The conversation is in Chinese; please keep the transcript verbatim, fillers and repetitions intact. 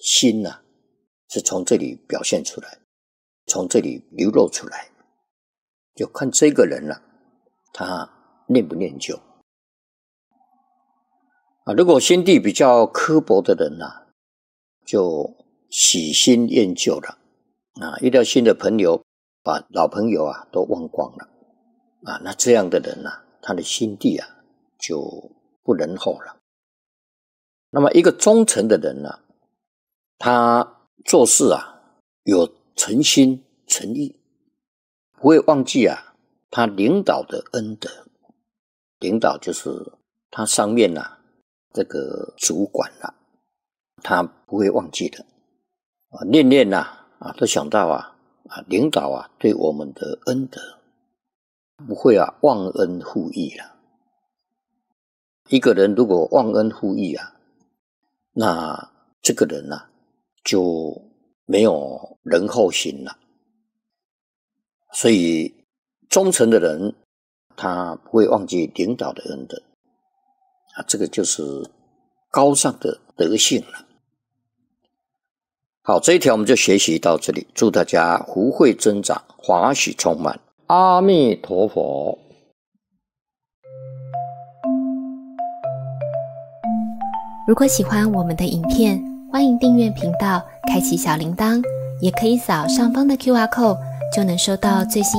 心啊是从这里表现出来，从这里流露出来，就看这个人啊他念不念旧啊。如果心地比较刻薄的人啊，就喜新厌旧了啊，遇到新的朋友把老朋友啊都忘光了啊，那这样的人啊，他的心地啊就不仁厚了。那么一个忠诚的人啊，他做事啊有诚心诚意，不会忘记啊他领导的恩德。领导就是他上面啊这个主管啊，他不会忘记的啊，念念啊啊都想到啊啊领导啊对我们的恩德，不会啊忘恩负义了。一个人如果忘恩负义啊，那这个人啊就没有仁厚心了。所以忠诚的人他不会忘记领导的恩德啊，这个就是高尚的德性了。好，这一条我们就学习到这里，祝大家福慧增长，华喜充满。阿弥陀佛。 如果喜欢我们的影片，欢迎订阅频道，开启小铃铛，也可以扫上方的 Q R code， 就能收到最新